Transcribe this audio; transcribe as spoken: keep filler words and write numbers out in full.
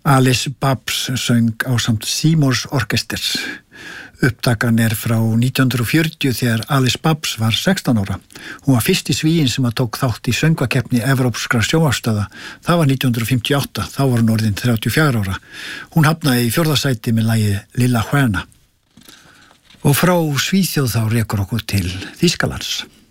Alice Babs söng ásamt Seymour's Orchestra. Upptakan er frá nítján hundruð og fjörutíu þegar Alice Babs var sextán ára. Hún var fyrsti Svíinn sem að tók þátt í söngvakeppni evrópskra sjónvarpsstöðva. Það var nítján hundruð fimmtíu og átta, þá var hún orðin þrjátíu og fjögurra ára. Hún hafnaði í fjórða sæti með lagið Lilla Stjärna. Og frá Svíþjóð þá rekur okkur til Þýskalands.